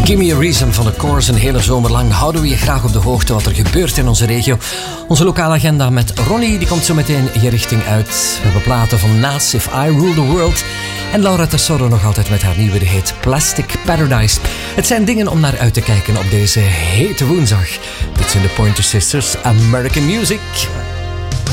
Me a Reason van de Course. Een hele zomer lang houden we je graag op de hoogte wat er gebeurt in onze regio. Onze lokale agenda met Ronnie, die komt zo meteen je richting uit. We hebben platen van Nas, If I Rule the World. En Laura Tesoro nog altijd met haar nieuwe, die heet Plastic Paradise. Het zijn dingen om naar uit te kijken op deze hete woensdag. Dit zijn de Pointer Sisters, American Music.